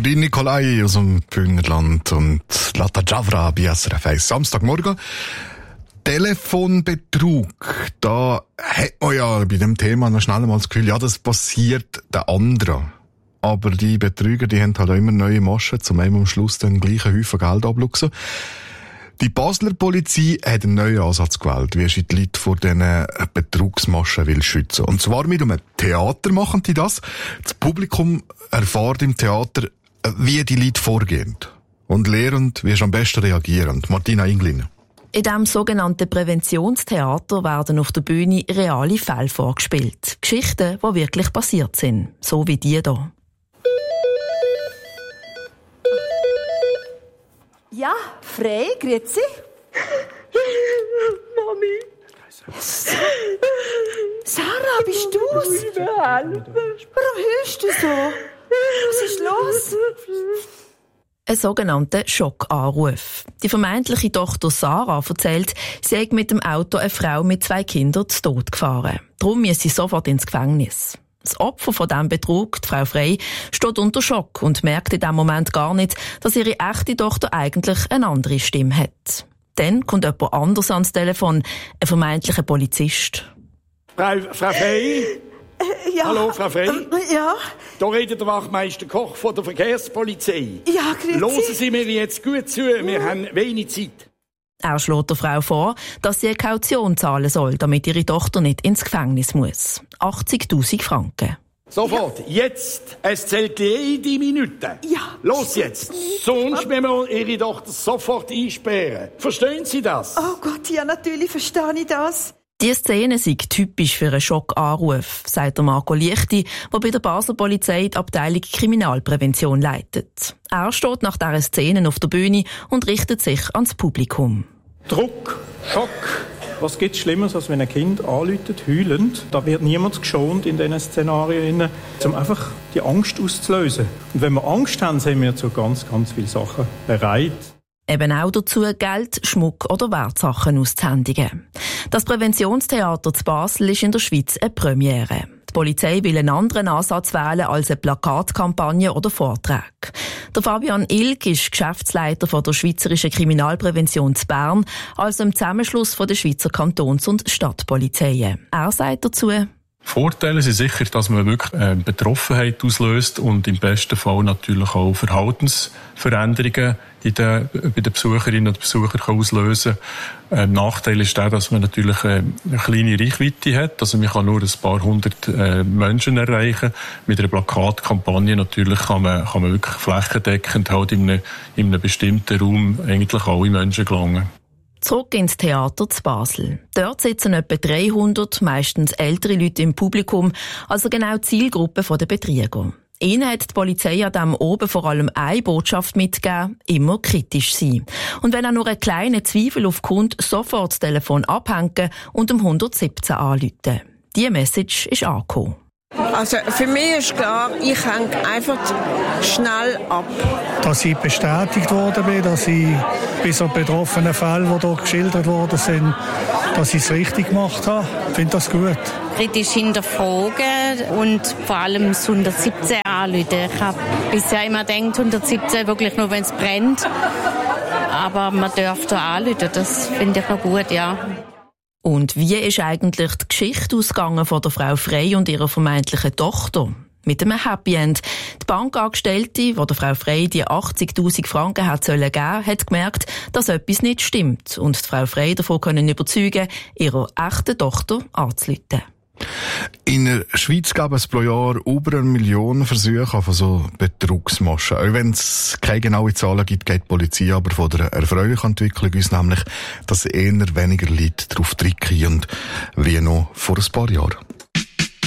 Nordin Nikolai aus dem Bühnerland und Lata Javra bei SRF 1. Samstagmorgen. Telefonbetrug. Da hat man ja bei dem Thema noch schnell mal das Gefühl, ja, das passiert den anderen. Aber die Betrüger, die haben halt auch immer neue Maschen, um am Schluss den gleichen Haufen Geld abzuluchsen. Die Basler Polizei hat einen neuen Ansatz gewählt, wie sie die Leute vor diesen Betrugsmaschen will schützen. Und zwar mit einem Theater machen die das. Das Publikum erfährt im Theater, wie die Leute vorgehen. Und lernt, wie sie am besten reagieren. Martina Inglin. In diesem sogenannten Präventionstheater werden auf der Bühne reale Fälle vorgespielt. Geschichten, die wirklich passiert sind. So wie die hier. Ja, Frey, grüezi. Mami. Sarah, bist du's? Warum hörst du so? Was ist los? Ein sogenannter Schockanruf. Die vermeintliche Tochter Sarah erzählt, sie sei mit dem Auto eine Frau mit 2 Kindern zu Tod gefahren. Darum muss sie sofort ins Gefängnis. Das Opfer von diesem Betrug, die Frau Frey, steht unter Schock und merkt in diesem Moment gar nicht, dass ihre echte Tochter eigentlich eine andere Stimme hat. Dann kommt jemand anders ans Telefon, ein vermeintlicher Polizist. Frau Frey? Ja. Hallo, Frau Frey? Ja? Da redet der Wachmeister Koch von der Verkehrspolizei. Ja, grüezi. Hören Sie mir jetzt gut zu, wir haben wenig Zeit. Er schlägt der Frau vor, dass sie eine Kaution zahlen soll, damit ihre Tochter nicht ins Gefängnis muss. 80'000 Franken. Sofort, ja. Jetzt. Es zählt jede Minute. Ja. Los jetzt. Sonst müssen wir Ihre Tochter sofort einsperren. Verstehen Sie das? Oh Gott, ja, natürlich verstehe ich das. Die Szene sei typisch für einen Schockanruf, sagt der Marco Liechti, der bei der Basler Polizei die Abteilung Kriminalprävention leitet. Er steht nach dieser Szene auf der Bühne und richtet sich ans Publikum. Druck, Schock. Was gibt es Schlimmeres, als wenn ein Kind anruft, heulend? Da wird niemand geschont in diesen Szenarien, um einfach die Angst auszulösen. Und wenn wir Angst haben, sind wir zu ganz, ganz vielen Sachen bereit. Eben auch dazu, Geld, Schmuck oder Wertsachen auszuhändigen. Das Präventionstheater zu Basel ist in der Schweiz eine Premiere. Die Polizei will einen anderen Ansatz wählen als eine Plakatkampagne oder Vorträge. Der Fabian Ilg ist Geschäftsleiter von der Schweizerischen Kriminalprävention zu Bern, also im Zusammenschluss von der Schweizer Kantons- und Stadtpolizeien. Er sagt dazu: Vorteile sind sicher, dass man wirklich Betroffenheit auslöst und im besten Fall natürlich auch Verhaltensveränderungen bei den Besucherinnen und Besuchern auslösen kann. Nachteil ist der, dass man natürlich eine kleine Reichweite hat. Also man kann nur ein paar hundert Menschen erreichen. Mit einer Plakatkampagne natürlich kann man wirklich flächendeckend halt in einem bestimmten Raum eigentlich alle Menschen gelangen. Zurück ins Theater zu Basel. Dort sitzen etwa 300, meistens ältere Leute im Publikum, also genau die Zielgruppe der Betrüger. Ihnen hat die Polizei an diesem oben vor allem eine Botschaft mitgegeben: immer kritisch sein. Und wenn auch nur ein kleiner Zweifel aufkommt, sofort das Telefon abhängen und um 117 anrufen. Diese Message ist angekommen. Also für mich ist klar, ich hänge einfach schnell ab. Dass ich bestätigt worden bin, dass ich bei so betroffenen Fällen, die hier geschildert worden sind, dass ich es richtig gemacht habe. Ich finde das gut. Kritisch hinterfragen und vor allem das 117 anrufen. Ich habe bisher immer gedacht, 117 wirklich nur, wenn es brennt. Aber man darf da anrufen, das finde ich noch gut, ja. Und wie ist eigentlich die Geschichte ausgegangen von der Frau Frey und ihrer vermeintlichen Tochter? Mit einem Happy End. Die Bankangestellte, die der Frau Frey die 80'000 Franken hat geben sollen, hat gemerkt, dass etwas nicht stimmt und die Frau Frey davon können überzeugen, ihrer echten Tochter anzurufen. In der Schweiz gab es pro Jahr über 1 Million Versuche von so Betrugsmaschen. Auch wenn es keine genauen Zahlen gibt, geht die Polizei aber von der erfreulichen Entwicklung uns nämlich, dass eher weniger Leute darauf tricksen wie noch vor ein paar Jahren.